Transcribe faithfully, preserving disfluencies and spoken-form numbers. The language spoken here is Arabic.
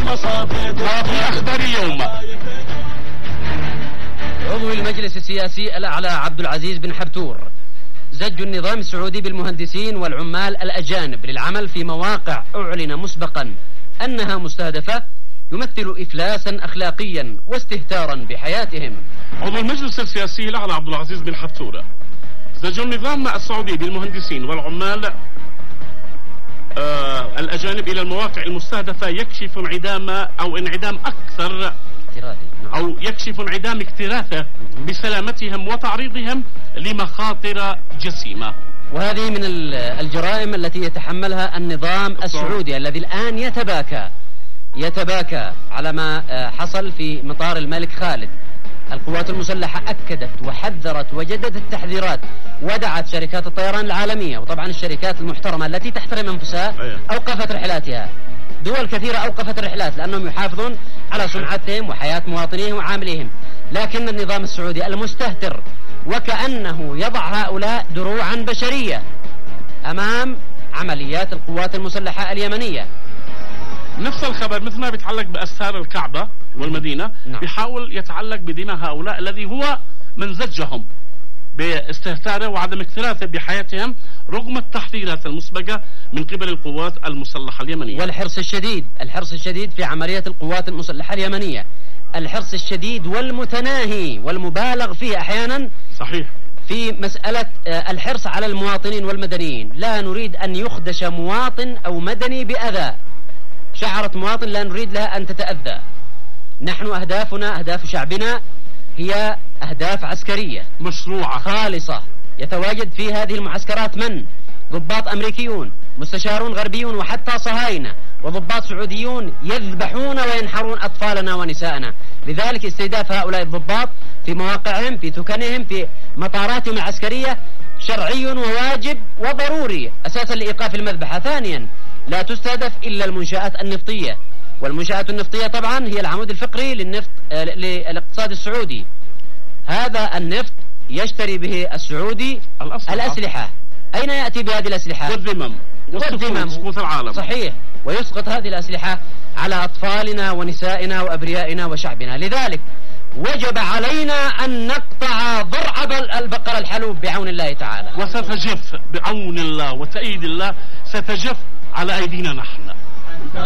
وفي أخبار اليوم عضو المجلس السياسي الأعلى عبد العزيز بن حبتور: زج النظام السعودي بالمهندسين والعمال الأجانب للعمل في مواقع أعلن مسبقا أنها مستهدفة يمثل إفلاسا أخلاقيا واستهتارا بحياتهم. عضو المجلس السياسي الأعلى عبد العزيز بن حبتور: زج النظام السعودي بالمهندسين والعمال آه الأجانب إلى المواقع المستهدفة يكشف انعدام أو انعدام أكثر أو يكشف انعدام اكتراثه بسلامتهم وتعريضهم لمخاطر جسيمة. وهذه من الجرائم التي يتحملها النظام السعودي الذي الآن يتباكى يتباكى على ما حصل في مطار الملك خالد. القوات المسلحة أكدت وحذرت وجددت التحذيرات ودعت شركات الطيران العالمية، وطبعا الشركات المحترمة التي تحترم أنفسها أوقفت رحلاتها. دول كثيرة أوقفت الرحلات لأنهم يحافظون على سمعتهم وحياة مواطنيهم وعامليهم، لكن النظام السعودي المستهتر وكأنه يضع هؤلاء دروعا بشرية أمام عمليات القوات المسلحة اليمنية. نفس الخبر مثل ما بيتعلق بأستار الكعبة والمدينة، نعم. بيحاول يتعلق بدماء هؤلاء الذي هو من زجهم باستهتاره وعدم اكتراثه بحياتهم رغم التحذيرات المسبقة من قبل القوات المسلحة اليمنية. والحرص الشديد الحرص الشديد في عملية القوات المسلحة اليمنية، الحرص الشديد والمتناهي والمبالغ فيه أحيانا. صحيح. في مسألة الحرص على المواطنين والمدنيين، لا نريد أن يخدش مواطن أو مدني بأذى. شعرت مواطن لا نريد لها أن تتأذى. نحن أهدافنا أهداف شعبنا هي أهداف عسكرية مشروعة خالصة. يتواجد في هذه المعسكرات من؟ ضباط أمريكيون، مستشارون غربيون، وحتى صهاينة وضباط سعوديون يذبحون وينحرون أطفالنا ونساءنا. لذلك استهداف هؤلاء الضباط في مواقعهم، في تكنهم، في مطاراتهم العسكرية شرعي وواجب وضروري أساسا لإيقاف المذبحة. ثانيا، لا تستهدف إلا المنشآت النفطية، والمنشآت النفطية طبعا هي العمود الفقري للنفط للاقتصاد السعودي. هذا النفط يشتري به السعودي الأسلحة. الأسلحة أين يأتي بهذه الأسلحة؟ والذمم والذمم سقوط العالم. صحيح، ويسقط هذه الأسلحة على أطفالنا ونسائنا وأبريائنا وشعبنا. لذلك وجب علينا أن نقطع ضرع البقر الحلوب بعون الله تعالى، وستجف بعون الله وتأييد الله، ستجف على أيدينا نحن.